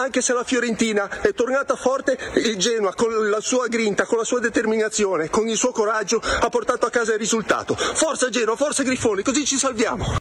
anche se la Fiorentina è tornata forte, il Genoa con la sua grinta, con la sua determinazione, con il suo coraggio ha portato a casa il risultato. Forza Genoa, forza Grifoni, così ci salviamo.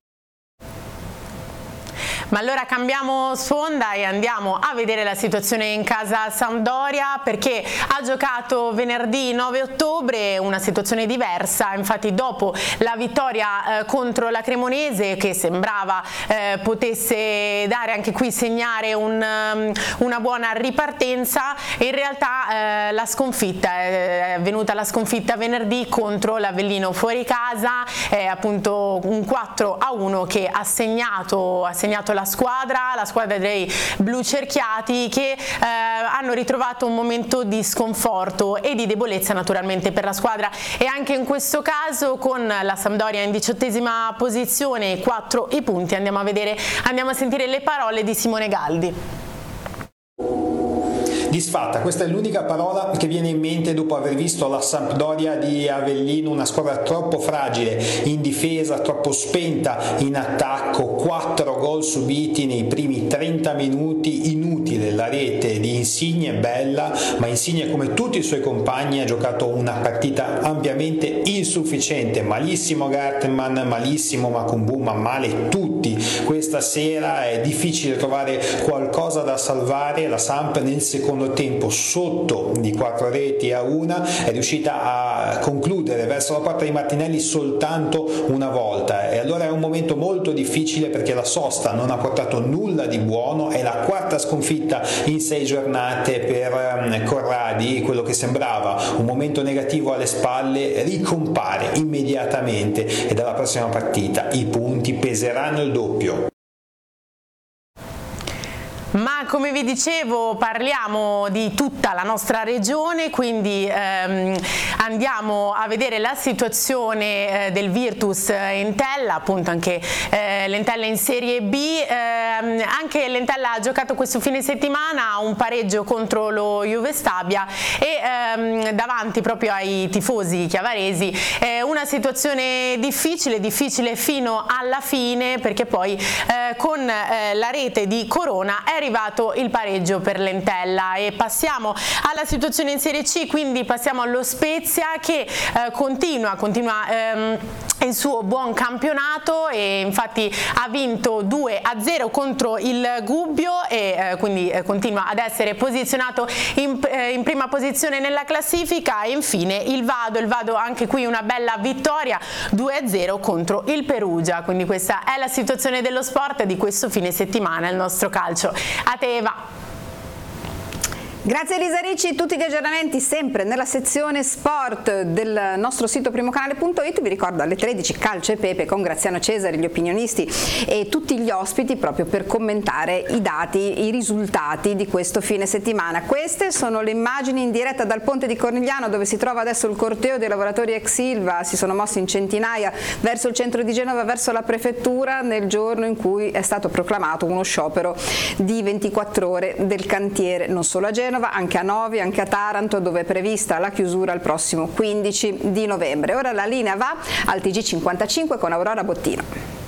Ma allora cambiamo sponda e andiamo a vedere la situazione in casa Sampdoria, perché ha giocato venerdì 9 ottobre, una situazione diversa. Infatti dopo la vittoria contro la Cremonese, che sembrava potesse dare anche qui segnare una buona ripartenza, in realtà la sconfitta è venuta la sconfitta venerdì contro l'Avellino fuori casa, appunto un 4-1 che ha segnato la squadra dei blu cerchiati, che hanno ritrovato un momento di sconforto e di debolezza naturalmente per la squadra, e anche in questo caso con la Sampdoria in 18ª posizione, 4 i punti. Andiamo a sentire le parole di Simone Galdi. Disfatta, questa è l'unica parola che viene in mente dopo aver visto la Sampdoria di Avellino, una squadra troppo fragile in difesa, troppo spenta in attacco, 4 gol subiti nei primi 30 minuti, inutile la rete di Insigne, bella, ma Insigne come tutti i suoi compagni ha giocato una partita ampiamente insufficiente, malissimo Gartman, malissimo Makumbu, ma male tutti. Questa sera è difficile trovare qualcosa da salvare. La Samp nel secondo tempo, sotto di 4-1, è riuscita a concludere verso la porta di Martinelli soltanto una volta, e allora è un momento molto difficile perché la sosta non ha portato nulla di buono. È la 4ª sconfitta in 6 giornate per Corradi. Quello che sembrava un momento negativo alle spalle ricompare immediatamente, e dalla prossima partita i punti peseranno il doppio. Ma come vi dicevo, parliamo di tutta la nostra regione, quindi andiamo a vedere la situazione del Virtus Entella, appunto anche l'Entella in Serie B. Anche l'Entella ha giocato questo fine settimana un pareggio contro lo Juve Stabia, e davanti proprio ai tifosi chiavaresi una situazione difficile fino alla fine, perché poi con la rete di Corona è arrivato il pareggio per l'Entella. E passiamo alla situazione in Serie C, quindi passiamo allo Spezia, che continua il suo buon campionato, e infatti ha vinto 2-0 contro il Gubbio, e quindi continua ad essere posizionato in prima posizione nella classifica. E infine il Vado anche qui una bella vittoria, 2-0 contro il Perugia. Quindi questa è la situazione dello sport di questo fine settimana, il nostro calcio. A te, Eva. Grazie Elisa Ricci, tutti gli aggiornamenti sempre nella sezione sport del nostro sito primocanale.it. Vi ricordo alle 13 Calcio e Pepe con Graziano Cesari, gli opinionisti e tutti gli ospiti, proprio per commentare i dati, i risultati di questo fine settimana. Queste sono le immagini in diretta dal Ponte di Cornigliano, dove si trova adesso il corteo dei lavoratori ex Ilva. Si sono mossi in centinaia verso il centro di Genova, verso la prefettura, nel giorno in cui è stato proclamato uno sciopero di 24 ore del cantiere, non solo a Genova, anche a Novi, anche a Taranto, dove è prevista la chiusura il prossimo 15 di novembre. Ora la linea va al TG55 con Aurora Bottino.